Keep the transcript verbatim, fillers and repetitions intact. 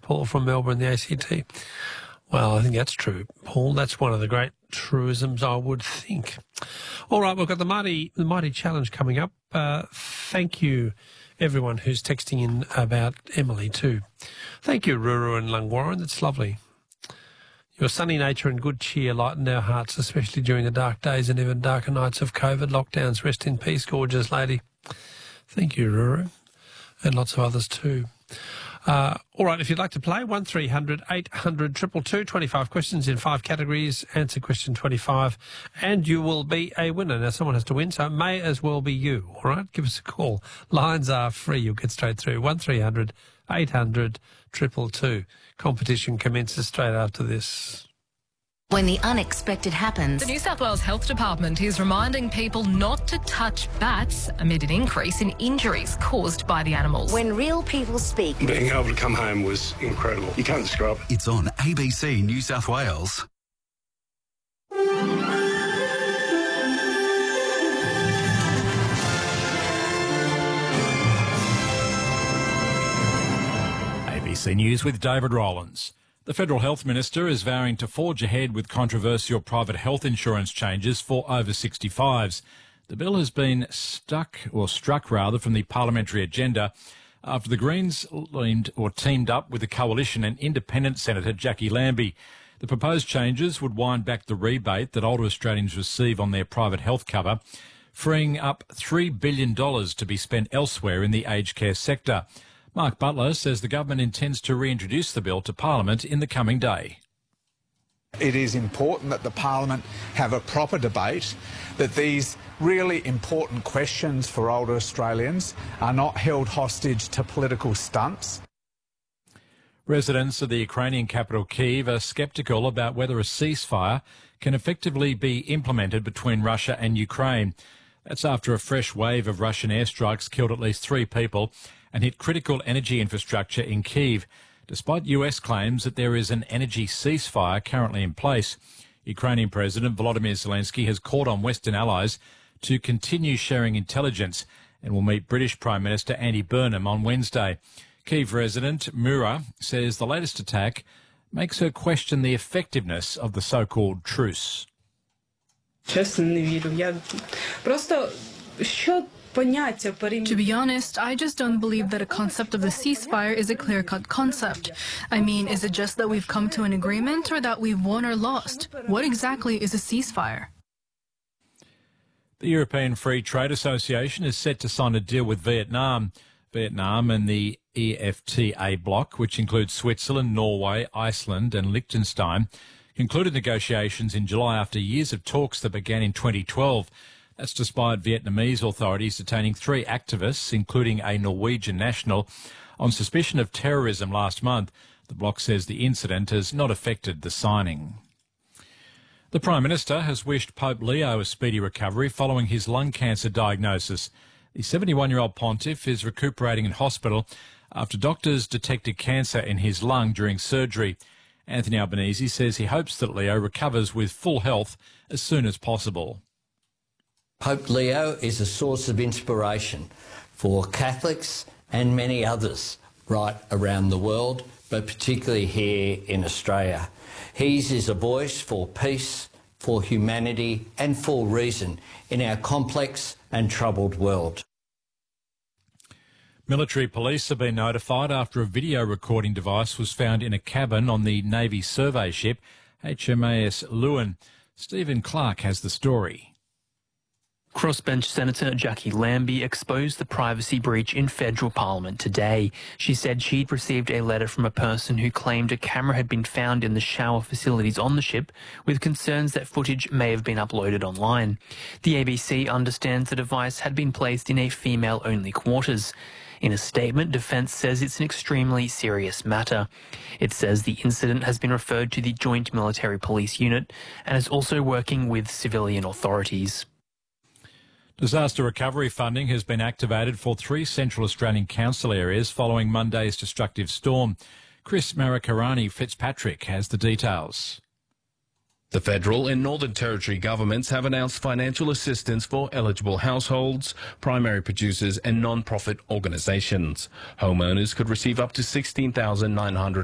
Paul from Melbourne, the A C T. Well, I think that's true, Paul. That's one of the great truisms, I would think. All right, we've got the Mighty, the Mighty Challenge coming up. Uh, thank you, everyone who's texting in about Emily too. Thank you, Ruru and Lungwarren. That's lovely. Your sunny nature and good cheer lightened our hearts, especially during the dark days and even darker nights of COVID lockdowns. Rest in peace, gorgeous lady. Thank you, Ruru. And lots of others too. Uh, all right, if you'd like to play, one three hundred eight hundred two two two, twenty-five questions in five categories, answer question twenty-five, and you will be a winner. Now, someone has to win, so it may as well be you, all right? Give us a call. Lines are free. You'll get straight through. one three hundred eight hundred two two two. Competition commences straight after this. When the unexpected happens... The New South Wales Health Department is reminding people not to touch bats amid an increase in injuries caused by the animals. When real people speak... Being able to come home was incredible. You can't describe it. It's on A B C New South Wales. A B C News with David Rowlands. The Federal Health Minister is vowing to forge ahead with controversial private health insurance changes for over sixty-fives. The bill has been stuck, or struck rather, from the parliamentary agenda after the Greens leaned or teamed up with the Coalition and Independent Senator Jackie Lambie. The proposed changes would wind back the rebate that older Australians receive on their private health cover, freeing up three billion dollars to be spent elsewhere in the aged care sector. Mark Butler says the government intends to reintroduce the bill to Parliament in the coming day. It is important that the Parliament have a proper debate, that these really important questions for older Australians are not held hostage to political stunts. Residents of the Ukrainian capital Kyiv are sceptical about whether a ceasefire can effectively be implemented between Russia and Ukraine. That's after a fresh wave of Russian airstrikes killed at least three people and hit critical energy infrastructure in Kyiv, despite U S claims that there is an energy ceasefire currently in place. Ukrainian President Volodymyr Zelensky has called on Western allies to continue sharing intelligence and will meet British Prime Minister Andy Burnham on Wednesday. Kyiv resident Mura says the latest attack makes her question the effectiveness of the so-called truce. To be honest, I just don't believe that a concept of the ceasefire is a clear-cut concept. I mean, is it just that we've come to an agreement or that we've won or lost? What exactly is a ceasefire? The European Free Trade Association is set to sign a deal with Vietnam. Vietnam and the E F T A bloc, which includes Switzerland, Norway, Iceland and Liechtenstein, concluded negotiations in July after years of talks that began in twenty twelve. That's despite Vietnamese authorities detaining three activists, including a Norwegian national, on suspicion of terrorism last month. The bloc says the incident has not affected the signing. The Prime Minister has wished Pope Leo a speedy recovery following his lung cancer diagnosis. The seventy-one-year-old pontiff is recuperating in hospital after doctors detected cancer in his lung during surgery. Anthony Albanese says he hopes that Leo recovers with full health as soon as possible. Pope Leo is a source of inspiration for Catholics and many others right around the world, but particularly here in Australia. His is a voice for peace, for humanity and for reason in our complex and troubled world. Military police have been notified after a video recording device was found in a cabin on the Navy survey ship H M A S Lewin. Stephen Clark has the story. Crossbench Senator Jackie Lambie exposed the privacy breach in federal parliament today. She said she'd received a letter from a person who claimed a camera had been found in the shower facilities on the ship, with concerns that footage may have been uploaded online. The A B C understands the device had been placed in a female-only quarters. In a statement, Defence says it's an extremely serious matter. It says the incident has been referred to the Joint Military Police Unit and is also working with civilian authorities. Disaster recovery funding has been activated for three Central Australian council areas following Monday's destructive storm. Chris Marakarani Fitzpatrick has the details. The federal and Northern Territory governments have announced financial assistance for eligible households, primary producers and non-profit organisations. Homeowners could receive up to sixteen thousand nine hundred